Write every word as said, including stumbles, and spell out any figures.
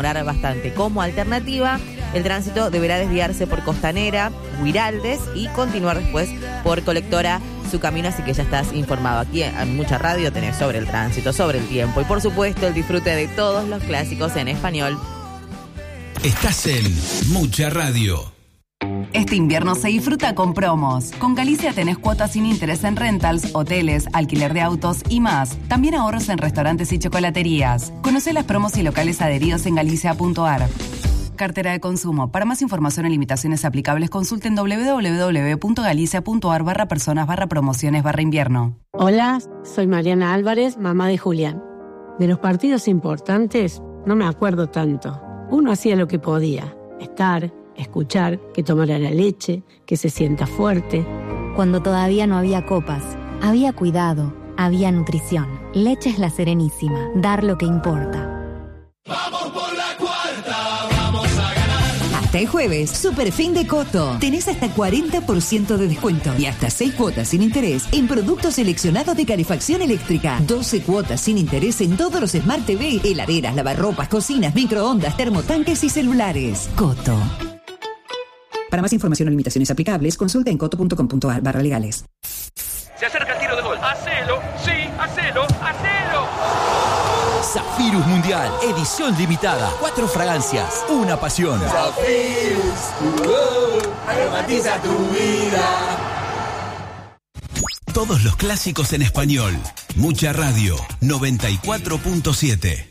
bastante. Como alternativa, el tránsito deberá desviarse por Costanera, Huiraldes y continuar después por Colectora su camino, así que ya estás informado. Aquí en Mucha Radio tenés sobre el tránsito, sobre el tiempo y por supuesto el disfrute de todos los clásicos en español. Estás en Mucha Radio. Este invierno se disfruta con promos. Con Galicia tenés cuotas sin interés en rentals, hoteles, alquiler de autos y más. También ahorros en restaurantes y chocolaterías. Conocé las promos y locales adheridos en galicia punto a r. Cartera de consumo. Para más información y limitaciones aplicables, consulten doble u doble u doble u punto galicia punto a r barra personas barra promociones barra invierno. Hola, soy Mariana Álvarez, mamá de Julián. De los partidos importantes no me acuerdo tanto. Uno hacía lo que podía. Estar, escuchar, que tomara la leche, que se sienta fuerte. Cuando todavía no había copas, había cuidado, había nutrición. Leche es La Serenísima. Dar lo que importa. ¡Vamos por la cuarta! ¡Vamos a ganar! Hasta el jueves, super fin de Coto. Tenés hasta cuarenta por ciento de descuento y hasta seis cuotas sin interés en productos seleccionados de calefacción eléctrica. doce cuotas sin interés en todos los Smart T V, heladeras, lavarropas, cocinas, microondas, termotanques y celulares. Coto. Para más información o limitaciones aplicables, consulta en coto punto com punto a r barra legales. Se acerca el tiro de gol. ¡Hacelo! ¡Sí! ¡Hacelo! ¡Hacelo! Zafirus Mundial, edición limitada. Cuatro fragancias, una pasión. Zafirus, uh, aromatiza tu vida. Todos los clásicos en español. Mucha Radio, noventa y cuatro punto siete.